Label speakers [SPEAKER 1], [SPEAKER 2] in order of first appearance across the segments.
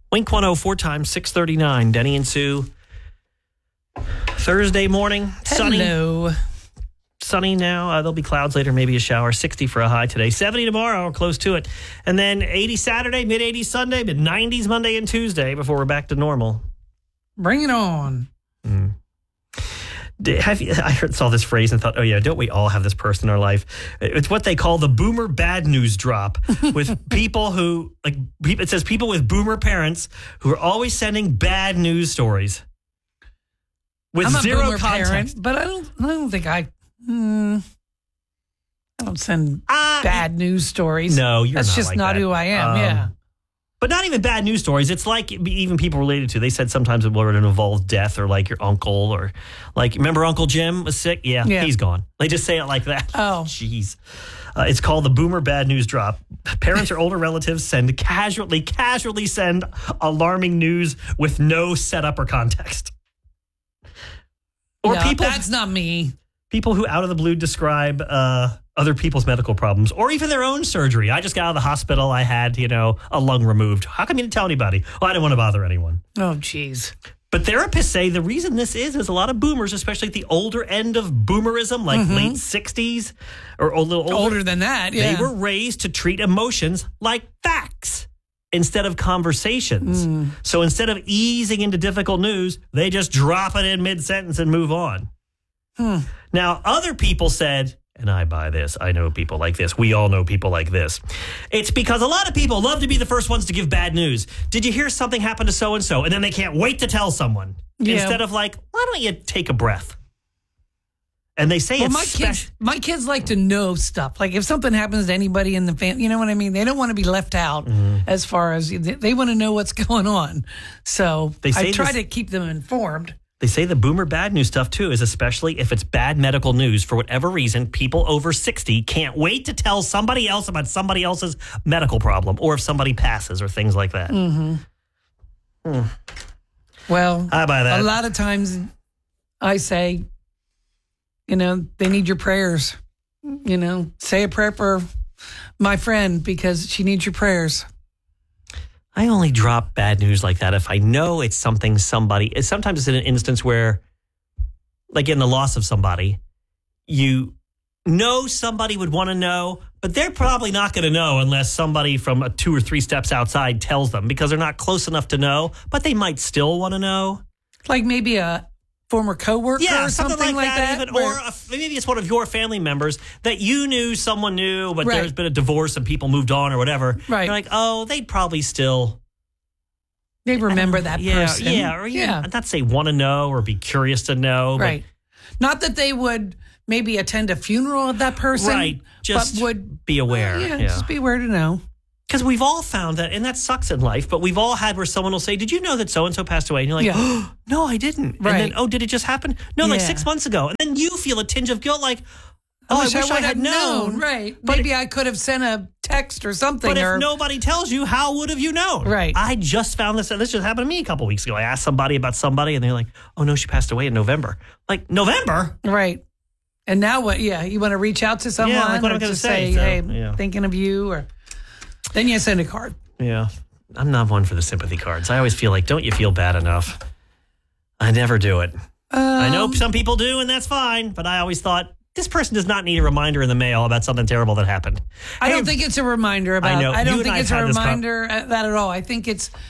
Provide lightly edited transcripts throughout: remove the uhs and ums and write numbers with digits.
[SPEAKER 1] Wink 104 times 639. Denny and Sue. Thursday morning. Sunny.
[SPEAKER 2] Hello.
[SPEAKER 1] Sunny now. There'll be clouds later, maybe a shower. 60 for a high today. 70 tomorrow, or close to it. And then 80 Saturday, mid-80s Sunday, mid-90s Monday and Tuesday before we're back to normal.
[SPEAKER 2] Bring it on.
[SPEAKER 1] I saw this phrase and thought, oh yeah, don't we all have this person in our life? It's what they call the boomer bad news drop with people who, it says people with boomer parents who are always sending bad news stories with
[SPEAKER 2] I'm a
[SPEAKER 1] zero
[SPEAKER 2] boomer
[SPEAKER 1] context.
[SPEAKER 2] parent, but I don't think I don't send bad news stories.
[SPEAKER 1] No, you're
[SPEAKER 2] That's
[SPEAKER 1] not
[SPEAKER 2] just
[SPEAKER 1] like
[SPEAKER 2] not
[SPEAKER 1] that.
[SPEAKER 2] who I am. Yeah.
[SPEAKER 1] But not even bad news stories. It's like even people related to. They said sometimes it would involve death or like your uncle or like, remember Uncle Jim was sick? Yeah, he's gone. They just say it like that.
[SPEAKER 2] Oh.
[SPEAKER 1] Jeez. It's called the boomer bad news drop. Parents or older relatives casually send alarming news with no setup or context. Or
[SPEAKER 2] No, that's not me.
[SPEAKER 1] People who out of the blue describe other people's medical problems or even their own surgery. I just got out of the hospital. I had, a lung removed. How come you didn't tell anybody? Well, I didn't want to bother anyone.
[SPEAKER 2] Oh, geez.
[SPEAKER 1] But therapists say the reason this is a lot of boomers, especially at the older end of boomerism, like late 60s or a little
[SPEAKER 2] older than that. Yeah.
[SPEAKER 1] They were raised to treat emotions like facts instead of conversations. So instead of easing into difficult news, they just drop it in mid-sentence and move on. Now, other people said, and I buy this, I know people like this, we all know people like this. It's because a lot of people love to be the first ones to give bad news. Did you hear something happen to so-and-so? And then they can't wait to tell someone.
[SPEAKER 2] Yeah.
[SPEAKER 1] Instead of like, why don't you take a breath? And they say
[SPEAKER 2] my kids like to know stuff. Like if something happens to anybody in the family, you know what I mean? They don't want to be left out as far as they want to know what's going on. So I try to keep them informed.
[SPEAKER 1] They say the boomer bad news stuff, too, is especially if it's bad medical news. For whatever reason, people over 60 can't wait to tell somebody else about somebody else's medical problem or if somebody passes or things like that.
[SPEAKER 2] Well,
[SPEAKER 1] I buy that.
[SPEAKER 2] A lot of times I say, they need your prayers. Say a prayer for my friend because she needs your prayers.
[SPEAKER 1] I only drop bad news like that if I know it's something somebody. Sometimes it's in an instance where, like in the loss of somebody, you know somebody would want to know, but they're probably not going to know unless somebody from 2 or 3 steps outside tells them because they're not close enough to know, but they might still want to know.
[SPEAKER 2] Like maybe a former coworker or something like that.
[SPEAKER 1] Even, or maybe it's one of your family members that you knew someone knew, but there's been a divorce and people moved on or whatever.
[SPEAKER 2] Right.
[SPEAKER 1] You're like, oh, they'd probably still...
[SPEAKER 2] They remember that person.
[SPEAKER 1] Yeah, or I'd not say want to know or be curious to know.
[SPEAKER 2] Right. Not that they would maybe attend a funeral of that person.
[SPEAKER 1] Right. Just
[SPEAKER 2] but would
[SPEAKER 1] be aware.
[SPEAKER 2] Just be aware to know.
[SPEAKER 1] Because we've all found that, and that sucks in life, but we've all had where someone will say, did you know that so-and-so passed away? And you're like, oh, no, I didn't.
[SPEAKER 2] Right.
[SPEAKER 1] And then, oh, did it just happen? No, like 6 months ago. And then you feel a tinge of guilt like, oh, I wish I had known.
[SPEAKER 2] Right. But maybe I could have sent a text or something.
[SPEAKER 1] But if nobody tells you, how would have you known?
[SPEAKER 2] Right.
[SPEAKER 1] I just found this. This just happened to me a couple weeks ago. I asked somebody about somebody, and they're like, oh, no, she passed away in November. Like, November?
[SPEAKER 2] Right. And now what? Yeah, you want to reach out to someone?
[SPEAKER 1] Yeah, like what I'm going to say.
[SPEAKER 2] Hey, thinking of you. Or then you send a card.
[SPEAKER 1] Yeah. I'm not one for the sympathy cards. I always feel like, don't you feel bad enough? I never do it. I know some people do, and that's fine. But I always thought, this person does not need a reminder in the mail about something terrible that happened.
[SPEAKER 2] I don't think it's a reminder about. I don't think it's a reminder that at all. I think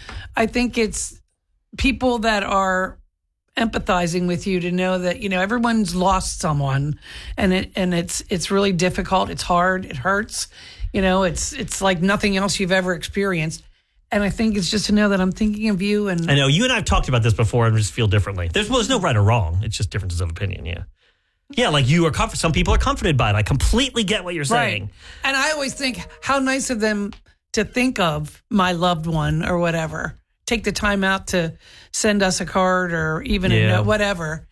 [SPEAKER 2] it's people that are empathizing with you to know that everyone's lost someone, and it's really difficult. It's hard. It hurts. It's like nothing else you've ever experienced. And I think it's just to know that I'm thinking of you. And
[SPEAKER 1] I know you and I have talked about this before and just feel differently. There's no right or wrong. It's just differences of opinion. Yeah. Yeah, like you are comforted. Some people are comforted by it. I completely get what you're saying.
[SPEAKER 2] Right. And I always think how nice of them to think of my loved one or whatever. Take the time out to send us a card or even a note, whatever.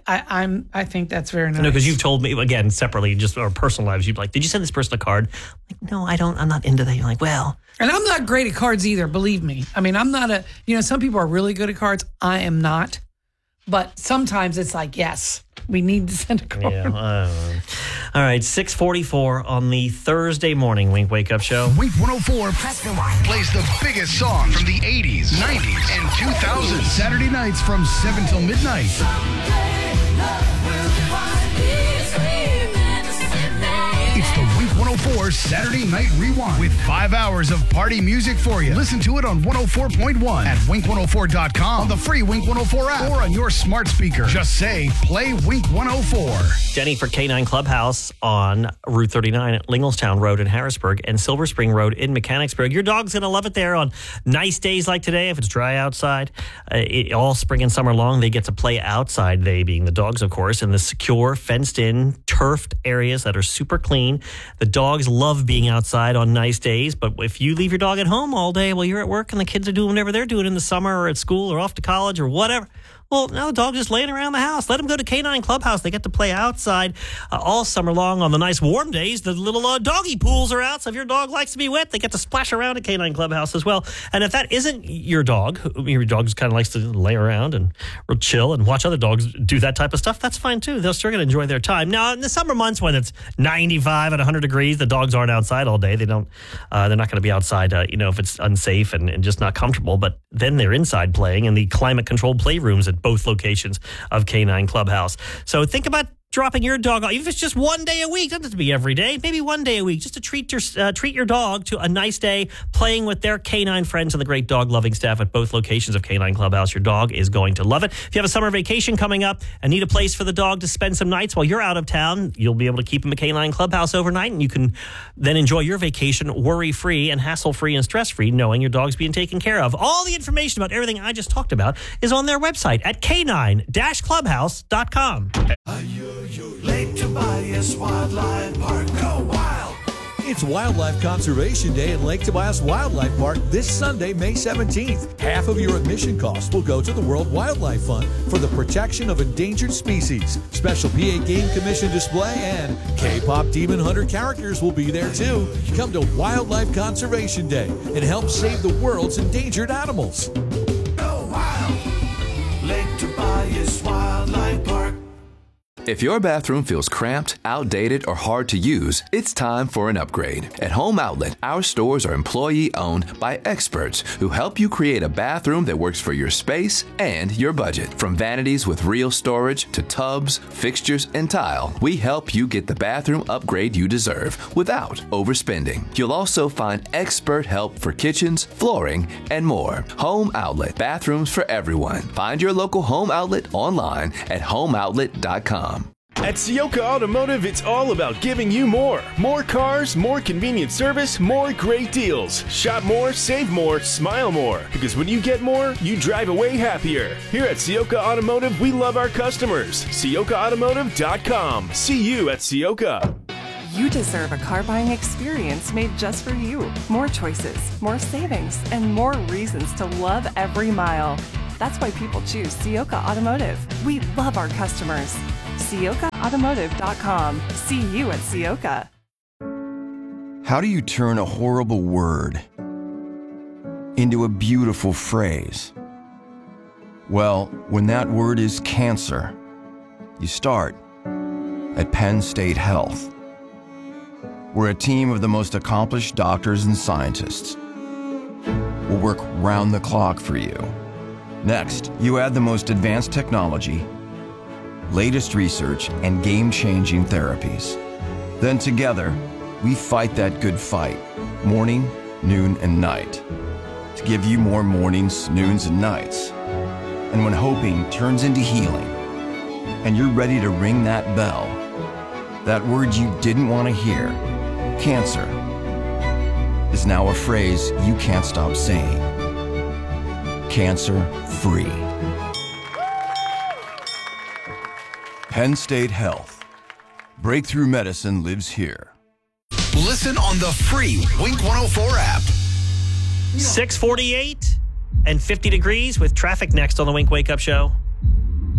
[SPEAKER 2] I think that's very nice.
[SPEAKER 1] No, because you've told me again separately, just our personal lives. You'd be like, did you send this person a card? Like, no, I don't. I'm not into that. You're like, well,
[SPEAKER 2] and I'm not great at cards either. Believe me. I mean, I'm not some people are really good at cards. I am not. But sometimes it's like, yes, we need to send a car.
[SPEAKER 1] Yeah, all right, 6:44 on the Thursday morning Wink Wake Up Show.
[SPEAKER 3] Wink 104 plays the biggest songs from the 80s, 90s, and 2000s. Saturday nights from 7 till midnight. It's the Wink 104 Saturday Night Rewind with 5 hours of party music for you. Listen to it on 104.1 at wink104.com, on the free Wink 104 app, or on your smart speaker. Just say, play Wink 104.
[SPEAKER 1] Jenny for K9 Clubhouse on Route 39 at Linglestown Road in Harrisburg and Silver Spring Road in Mechanicsburg. Your dog's going to love it there on nice days like today if it's dry outside. All spring and summer long, they get to play outside, they being the dogs, of course, in the secure, fenced-in, turfed areas that are super clean. The dogs love being outside on nice days, but if you leave your dog at home all day while you're at work and the kids are doing whatever they're doing in the summer or at school or off to college or whatever, well, now the dog's just laying around the house. Let them go to K9 Clubhouse. They get to play outside all summer long on the nice warm days. The little doggy pools are out, so if your dog likes to be wet, they get to splash around at K9 Clubhouse as well. And if that isn't your dog just kind of likes to lay around and chill and watch other dogs do that type of stuff, that's fine too. They're still going to enjoy their time. Now, in the summer months when it's 95 and 100 degrees, the dogs aren't outside all day. They're not going to be outside, if it's unsafe and just not comfortable. But then they're inside playing in the climate-controlled playrooms at both locations of K9 Clubhouse. So think about dropping your dog off, even if it's just one day a week. Doesn't have to be every day. Maybe one day a week, just to treat your dog to a nice day playing with their K9 friends and the great dog-loving staff at both locations of K9 Clubhouse. Your dog is going to love it. If you have a summer vacation coming up and need a place for the dog to spend some nights while you're out of town, you'll be able to keep him at K9 Clubhouse overnight, and you can then enjoy your vacation worry-free and hassle-free and stress-free, knowing your dog's being taken care of. All the information about everything I just talked about is on their website at k9-clubhouse.com.
[SPEAKER 4] Lake Tobias Wildlife Park. Go wild!
[SPEAKER 5] It's Wildlife Conservation Day at Lake Tobias Wildlife Park this Sunday, May 17th. Half of your admission costs will go to the World Wildlife Fund for the protection of endangered species. Special PA Game Commission display and K-pop Demon Hunter characters will be there too. Come to Wildlife Conservation Day and help save the world's endangered animals.
[SPEAKER 4] Go wild! Lake Tobias Wildlife Park.
[SPEAKER 6] If your bathroom feels cramped, outdated, or hard to use, it's time for an upgrade. At Home Outlet, our stores are employee-owned by experts who help you create a bathroom that works for your space and your budget. From vanities with real storage to tubs, fixtures, and tile, we help you get the bathroom upgrade you deserve without overspending. You'll also find expert help for kitchens, flooring, and more. Home Outlet, bathrooms for everyone. Find your local Home Outlet online at homeoutlet.com.
[SPEAKER 7] At Ciocca Automotive, it's all about giving you more. More cars, more convenient service, more great deals. Shop more, save more, smile more. Because when you get more, you drive away happier. Here at Ciocca Automotive, we love our customers. CioccaAutomotive.com. See you at Ciocca.
[SPEAKER 8] You deserve a car buying experience made just for you. More choices, more savings, and more reasons to love every mile. That's why people choose Ciocca Automotive. We love our customers. CioccaAutomotive.com. See you at Ciocca.
[SPEAKER 9] How do you turn a horrible word into a beautiful phrase? Well, when that word is cancer, you start at Penn State Health. We're a team of the most accomplished doctors and scientists. We'll work round the clock for you. Next, you add the most advanced technology, latest research, and game-changing therapies. Then together, we fight that good fight, morning, noon, and night, to give you more mornings, noons, and nights. And when hoping turns into healing, and you're ready to ring that bell, that word you didn't want to hear, cancer, is now a phrase you can't stop saying. Cancer-free. Penn State Health. Breakthrough medicine lives here.
[SPEAKER 3] Listen on the free Wink 104 app.
[SPEAKER 1] 6:48 and 50 degrees with traffic next on the Wink Wake Up Show.